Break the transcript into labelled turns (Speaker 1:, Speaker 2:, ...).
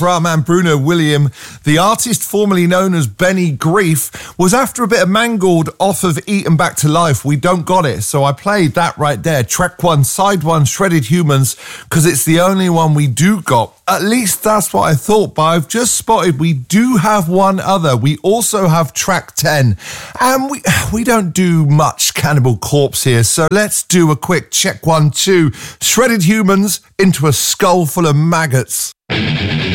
Speaker 1: Man Bruno William, the artist formerly known as Benny Grief, was after a bit of Mangled off of Eaten Back to Life. We Don't Got It, so I played that right there. Track 1, side 1, Shredded Humans, because it's the only one we do got. At least that's what I thought, but I've just spotted we do have one other. We also have track 10, and we don't do much Cannibal Corpse here, so let's do a quick check 1, 2. Shredded Humans into a skull full of maggots.